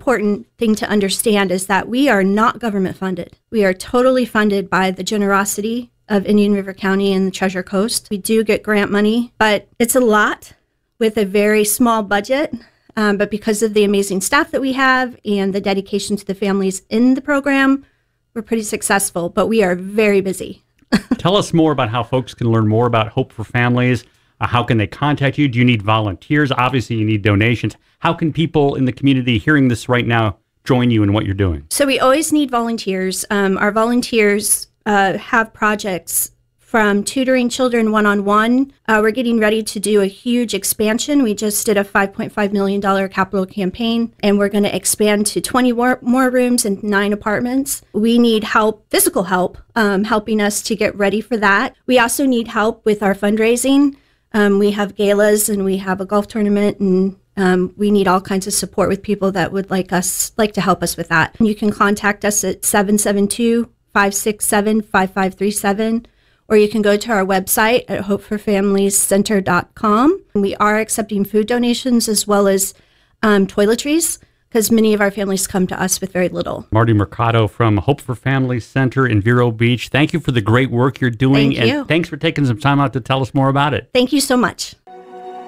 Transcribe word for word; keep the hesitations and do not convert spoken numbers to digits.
important thing to understand is that we are not government funded. We are totally funded by the generosity of Indian River County and the Treasure Coast. We do get grant money, but it's a lot with a very small budget. Um, but because of the amazing staff that we have and the dedication to the families in the program, we're pretty successful, but we are very busy. Tell us more about how folks can learn more about Hope for Families. Uh, how can they contact you? Do you need volunteers? Obviously, you need donations. How can people in the community hearing this right now join you in what you're doing? So we always need volunteers. Um, our volunteers uh, have projects from tutoring children one-on-one. Uh, we're getting ready to do a huge expansion. We just did a five point five million dollars capital campaign, and we're going to expand to twenty more, more rooms and nine apartments. We need help, physical help, um, helping us to get ready for that. We also need help with our fundraising. Um, we have galas and we have a golf tournament, and um, we need all kinds of support with people that would like us, like to help us with that. And you can contact us at seven seven two, five six seven, five five three seven. Or you can go to our website at hope for families center dot com. We are accepting food donations as well as um, toiletries, because many of our families come to us with very little. Marty Mercado from Hope for Families Center in Vero Beach. Thank you for the great work you're doing. Thank you. And thanks for taking some time out to tell us more about it. Thank you so much.